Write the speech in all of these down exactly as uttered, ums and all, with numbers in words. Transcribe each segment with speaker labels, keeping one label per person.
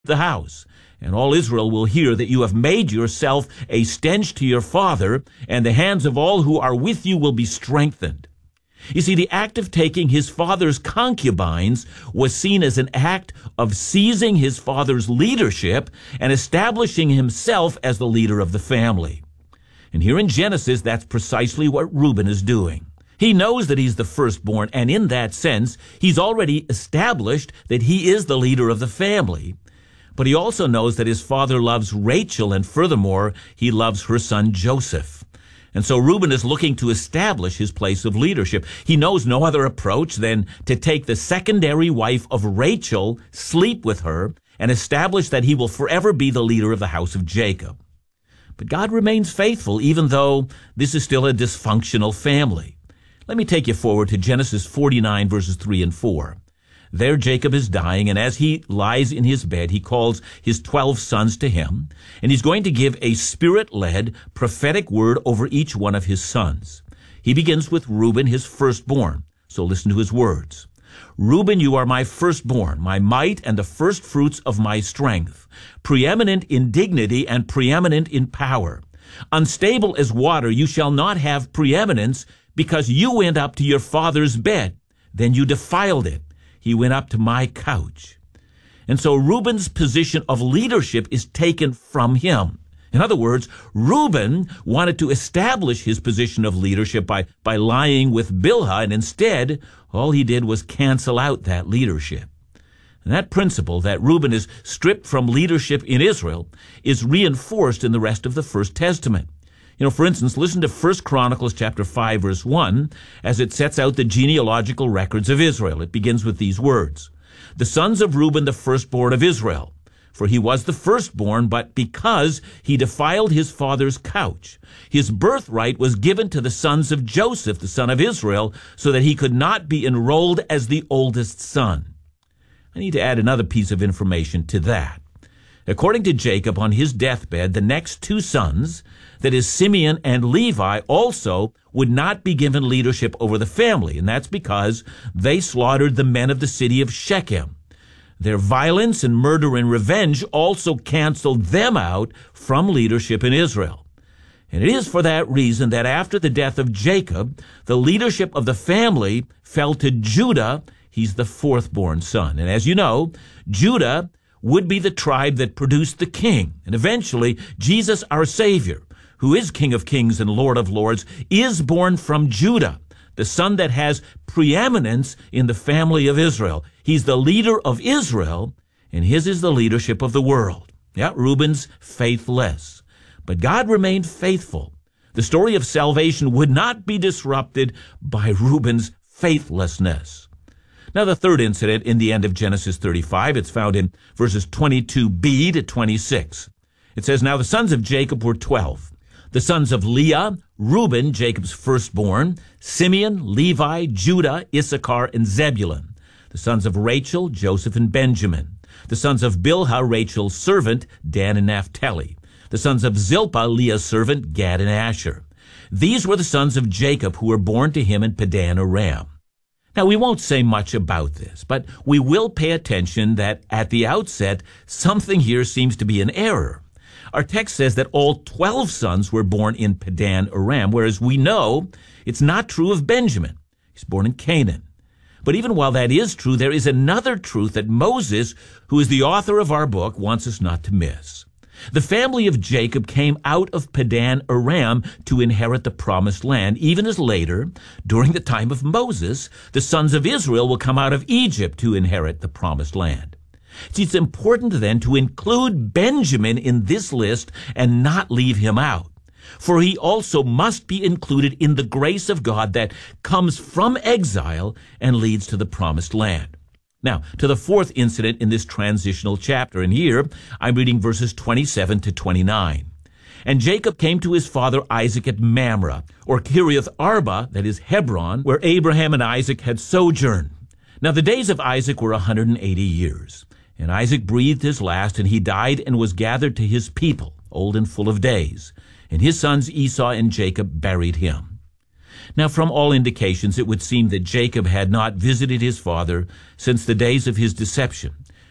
Speaker 1: the house. And all Israel will hear that you have made yourself a stench to your father, and the hands of all who are with you will be strengthened. You see, the act of taking his father's concubines was seen as an act of seizing his father's leadership and establishing himself as the leader of the family. And here in Genesis, that's precisely what Reuben is doing. He knows that he's the firstborn, and in that sense, he's already established that he is the leader of the family. But he also knows that his father loves Rachel, and furthermore, he loves her son Joseph. And so Reuben is looking to establish his place of leadership. He knows no other approach than to take the secondary wife of Rachel, sleep with her, and establish that he will forever be the leader of the house of Jacob. But God remains faithful, even though this is still a dysfunctional family. Let me take you forward to Genesis forty-nine, verses three and four. There Jacob is dying, and as he lies in his bed, he calls his twelve sons to him, and he's going to give a spirit-led prophetic word over each one of his sons. He begins with Reuben, his firstborn. So listen to his words. Reuben, you are my firstborn, my might and the firstfruits of my strength, preeminent in dignity and preeminent in power. Unstable as water, you shall not have preeminence, because you went up to your father's bed. Then you defiled it. He went up to my couch. And so Reuben's position of leadership is taken from him. In other words, Reuben wanted to establish his position of leadership by, by lying with Bilhah, and instead, all he did was cancel out that leadership. And that principle, that Reuben is stripped from leadership in Israel, is reinforced in the rest of the First Testament. You know, for instance, listen to First Chronicles chapter five, verse one, as it sets out the genealogical records of Israel. It begins with these words. The sons of Reuben, the firstborn of Israel, for he was the firstborn, but because he defiled his father's couch, his birthright was given to the sons of Joseph, the son of Israel, so that he could not be enrolled as the oldest son. I need to add another piece of information to that. According to Jacob, on his deathbed, the next two sons, that is Simeon and Levi, also would not be given leadership over the family, and that's because they slaughtered the men of the city of Shechem. Their violence and murder and revenge also canceled them out from leadership in Israel. And it is for that reason that after the death of Jacob, the leadership of the family fell to Judah. He's the fourth-born son. And as you know, Judah would be the tribe that produced the king. And eventually, Jesus, our Savior, who is King of Kings and Lord of Lords, is born from Judah, the son that has preeminence in the family of Israel. He's the leader of Israel, and his is the leadership of the world. Yeah, Reuben's faithless. But God remained faithful. The story of salvation would not be disrupted by Reuben's faithlessness. Now, the third incident in the end of Genesis thirty-five, it's found in verses twenty-two b to twenty-six. It says, Now the sons of Jacob were twelve. The sons of Leah, Reuben, Jacob's firstborn, Simeon, Levi, Judah, Issachar, and Zebulun. The sons of Rachel, Joseph and Benjamin. The sons of Bilhah, Rachel's servant, Dan and Naphtali. The sons of Zilpah, Leah's servant, Gad and Asher. These were the sons of Jacob who were born to him in Padan Aram. Now, we won't say much about this, but we will pay attention that at the outset, something here seems to be an error. Our text says that all twelve sons were born in Padan Aram, whereas we know it's not true of Benjamin. He's born in Canaan. But even while that is true, there is another truth that Moses, who is the author of our book, wants us not to miss. The family of Jacob came out of Padan Aram to inherit the promised land, even as later, during the time of Moses, the sons of Israel will come out of Egypt to inherit the promised land. See, it's important then to include Benjamin in this list and not leave him out, for he also must be included in the grace of God that comes from exile and leads to the promised land. Now, to the fourth incident in this transitional chapter, and here I'm reading verses twenty-seven to twenty-nine. And Jacob came to his father Isaac at Mamre, or Kiriath Arba, that is Hebron, where Abraham and Isaac had sojourned. Now the days of Isaac were one hundred eighty years. And Isaac breathed his last, and he died and was gathered to his people, old and full of days. And his sons Esau and Jacob buried him. Now, from all indications, it would seem that Jacob had not visited his father since the days of his deception,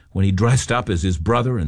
Speaker 1: when he dressed up as his brother and